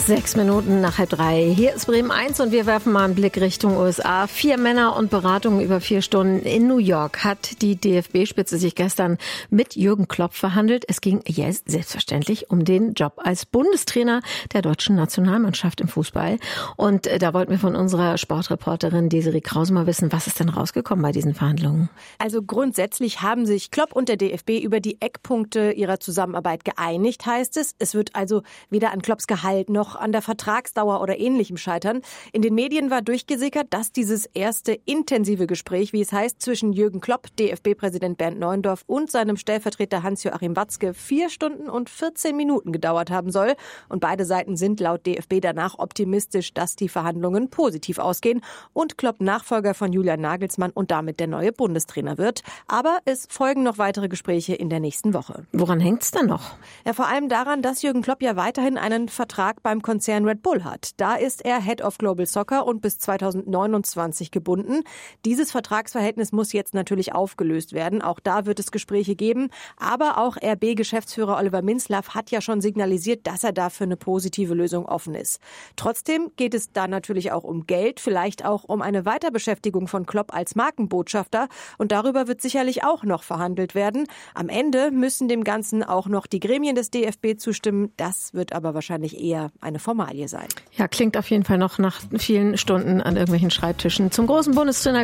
6 Minuten nach 2:30. Hier ist Bremen 1 und wir werfen mal einen Blick Richtung USA. 4 Männer und Beratungen über 4 Stunden. In New York hat die DFB-Spitze sich gestern mit Jürgen Klopp verhandelt. Es ging selbstverständlich um den Job als Bundestrainer der deutschen Nationalmannschaft im Fußball. Und da wollten wir von unserer Sportreporterin Desiree Krause mal wissen, was ist denn rausgekommen bei diesen Verhandlungen? Also grundsätzlich haben sich Klopp und der DFB über die Eckpunkte ihrer Zusammenarbeit geeinigt, heißt es. Es wird also weder an Klopps Gehalt noch an der Vertragsdauer oder Ähnlichem scheitern. In den Medien war durchgesickert, dass dieses erste intensive Gespräch, wie es heißt, zwischen Jürgen Klopp, DFB-Präsident Bernd Neuendorf und seinem Stellvertreter Hans-Joachim Watzke 4 Stunden und 14 Minuten gedauert haben soll. Und beide Seiten sind laut DFB danach optimistisch, dass die Verhandlungen positiv ausgehen und Klopp Nachfolger von Julian Nagelsmann und damit der neue Bundestrainer wird. Aber es folgen noch weitere Gespräche in der nächsten Woche. Woran hängt's denn noch? Ja, vor allem daran, dass Jürgen Klopp ja weiterhin einen Vertrag beim Konzern Red Bull hat. Da ist er Head of Global Soccer und bis 2029 gebunden. Dieses Vertragsverhältnis muss jetzt natürlich aufgelöst werden. Auch da wird es Gespräche geben. Aber auch RB-Geschäftsführer Oliver Minzlaff hat ja schon signalisiert, dass er dafür eine positive Lösung offen ist. Trotzdem geht es da natürlich auch um Geld, vielleicht auch um eine Weiterbeschäftigung von Klopp als Markenbotschafter. Und darüber wird sicherlich auch noch verhandelt werden. Am Ende müssen dem Ganzen auch noch die Gremien des DFB zustimmen. Das wird aber wahrscheinlich eher eine Formalie sein. Ja, klingt auf jeden Fall noch nach vielen Stunden an irgendwelchen Schreibtischen. Zum großen Bundestrainer